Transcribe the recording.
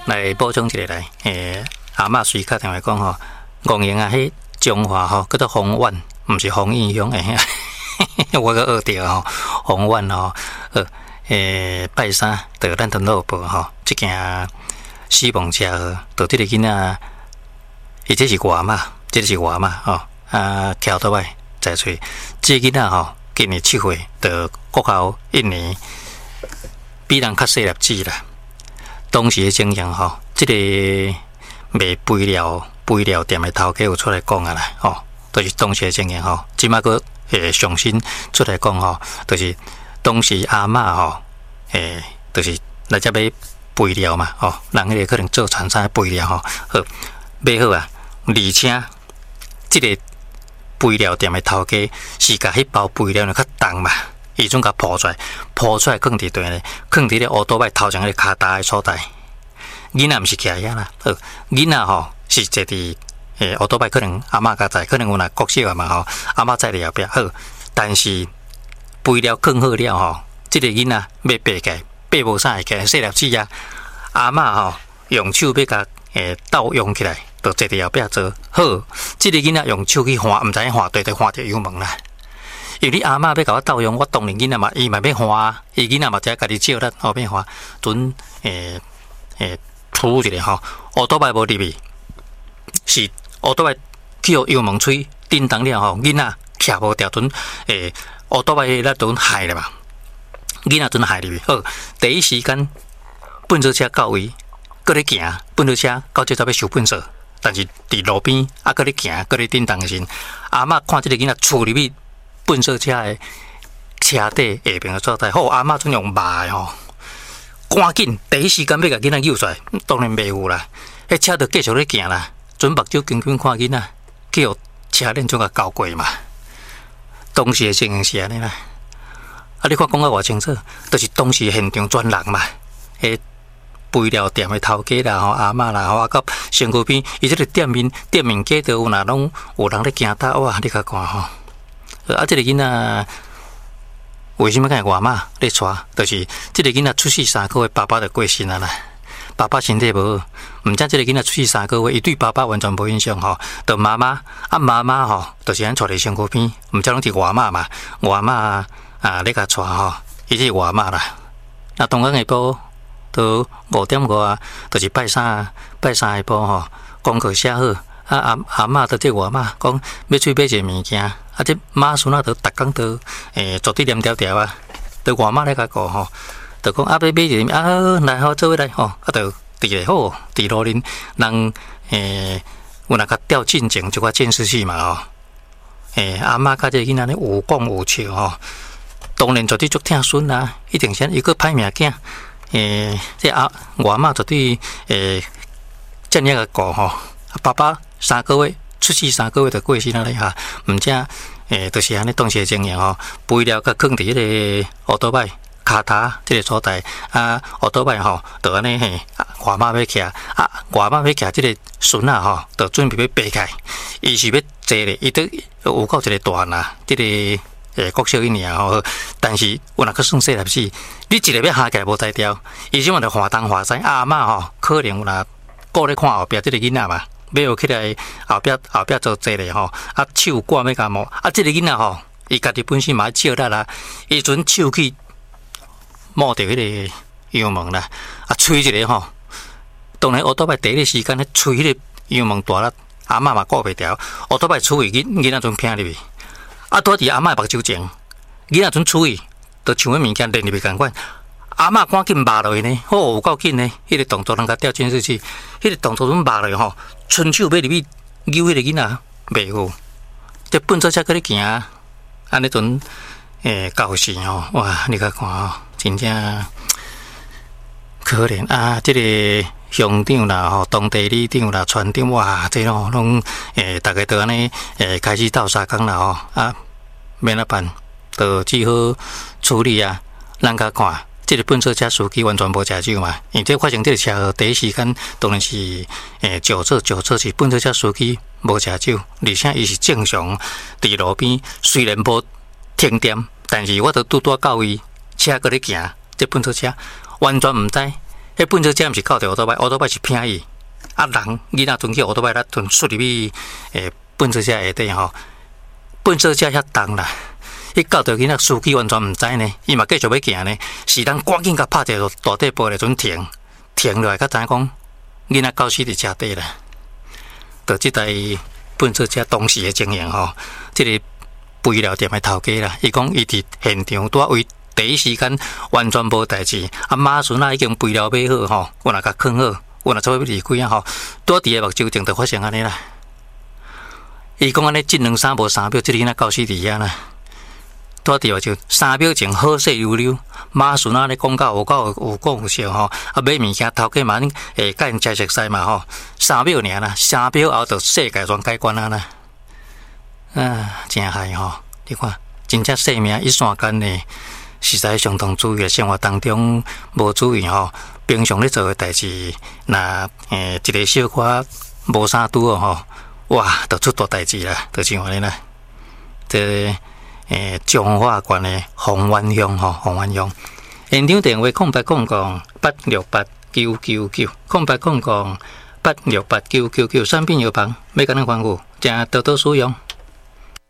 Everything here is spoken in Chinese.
来补充一个来，阿嬷随打电话讲吼，公营啊，迄中华吼叫做宏苑，毋是宏义乡诶，我个学着吼，宏苑吼，拜三着咱通落报吼，即件死亡车着即个囡仔，伊这是外嘛，这是外嘛吼，桥倒来在吹，即个囡仔吼，今年7岁，着国校1年，比人较细粒子啦。当时的情形吼，即个卖肥料店的头家有出来讲啊啦，吼，就是当时的情形吼，即马个上新出来讲吼，就是当时阿嬷吼，就是来遮买肥料嘛，吼，人迄个可能做产产肥料吼，好买好啊，而且即个肥料店的头家是甲迄包肥料呢较重嘛。伊总甲抱出来，放伫地咧，放伫咧乌多摆头前迄个骹踏的所在。囡仔毋是徛遐啦，囡仔吼是坐伫乌多摆，可能阿嬷家在，可能有若国小嘛吼，阿嬷在后壁好。但是肥料放好了吼，即个囡仔要爬起来，爬无啥会起来，细粒子啊，阿嬷吼用手要甲倒用起来，就坐伫后壁做好。即个囡仔用手去换，毋知影换对换着油门啦。因为你阿嬷要甲我斗用，我当然囡仔嘛，伊嘛要换，伊囡仔嘛只家己照咱后面换，准出一个吼，乌多摆无入去，是乌多摆去互油门吹叮当了吼，囡仔徛无条准乌多摆那准害了嘛，囡仔准害入去。好，第一时间粪扫车到位，搁咧行，粪扫车到这才要收粪扫，但是伫路边搁咧行，搁咧叮当的时候，阿嬷看这个囡仔出入去。粪扫车的车底下边的所在，好阿嬷准用骂的吼，赶紧第一时间要甲囡仔救出来，当然袂有啦。迄车就继续咧行啦，准目睭紧紧看囡仔，去互车链准甲交过嘛。当时的情形是安尼啦，你看讲啊偌清楚，就是当时现场全人嘛，肥料店的头家啦，吼阿嬷啦，吼到身躯边，伊即个店物价都有若拢有人咧行搭哇，你甲看吼。这个囡仔为什么敢外妈咧带？就是这个囡仔出世3个月，爸爸就过身啦。爸爸身体无好，毋只这个囡仔出世3个月，伊对爸爸完全无印象吼。就妈妈吼，就是咱带伫身躯边，毋只拢是外妈嘛，外妈咧甲带吼，伊是外妈啦。那当天下晡到5点外，就是拜三下晡吼，功课写好。阿嬷就这外妈讲要去买一个物件，这妈孙仔就逐工都坐伫黏条条啊，就外妈咧甲讲吼，就讲要买一个来好做伙来吼，就伫咧好伫路恁人有若甲调进前就甲监视器嘛吼，阿嬷甲这囡仔咧有讲有笑吼，当然绝对足疼孙啊，一定先伊个歹命囝，这外妈绝对这样个讲吼，爸爸。3个月出世3个月就过身了咧哈，毋只就是安尼当时的情形吼，肥料甲放伫迄个乌多摆骹踏即个所在乌多摆吼，就安尼外妈要徛外妈要徛即个孙仔吼，就准备要爬起来，伊是要坐咧，伊都有够一个大啦，即个国小1年吼，但是有若个算细粒子，你一个要下起来无才调，伊即满就换东换西，阿嬷吼可能有若顾咧看后壁即个囡仔嘛。要起来后壁做坐咧吼，手挂要甲摸，即个囡仔吼，伊家己本身嘛笑力啦，伊阵手去摸着迄个油门啦，吹一个吼，当然乌多摆第一个时间咧吹迄个油门大力，阿嬷嘛顾袂牢，乌多摆处理囡仔阵偏入去，拄伫阿嬷目睭前，囡仔阵处理，就像迄物件连入去共款。阿嬷赶紧抹落去呢，好有够紧呢！迄个动作人甲调监视器，迄个动作准抹落去吼，伸手要入去揪迄个囡仔，袂有。这粪扫车搁咧行，安尼阵到时吼，哇！你甲看吼，真正可怜啊！这个乡长啦，吼，当地里长啦，村长哇，这吼拢大家都安尼开始斗相共啦吼，免啊办，就只好处理啊，咱甲看。这个粪扫车司机完全无食酒嘛，因为这发生这个车祸第一时间当然是酒测是粪扫车司机无食酒，而且伊是正常伫路边，虽然无停店，但是我都拄到到位，车搁咧行，这粪扫车完全毋知迄本车车毋是靠着奥多拜是偏伊，啊人囡仔蹲去奥多拜，咱蹲出入去本车车下底吼，本车车遐重啦。伊到着囡仔司机完全毋知呢，伊嘛继续要行呢，是咱赶紧甲拍一个大底部咧，阵停落来，甲知影讲囡仔到死伫车底啦。就即台本车车当时的情形吼，即个肥料店的头家啦，伊讲伊伫现场拄为第一时间完全无代志，啊马孙啊已经肥料买好吼，我若甲藏好，我若做要离开啊吼，拄伫个目睭前就发生安尼啦。伊讲安尼1、2、3无3秒，即个囡仔到死伫遐啦。拄伫目睭3秒前好势溜溜，马孙啊咧讲到有讲有笑吼，啊买物件头家嘛甲因食熟悉嘛吼，3秒尔啦，3秒后就世界全改观啊啦。真害吼！你看，真正生命一瞬间呢，实在相当注意。生活当中无注意吼，平常咧做诶代志，那一个小可无啥拄吼，哇，就出大代志啦，就像安尼啦。这彰化县诶洪湾乡吼，洪湾乡现场电话0800868999，0800868999，产品邮房要甲咱关顾，请多多使用。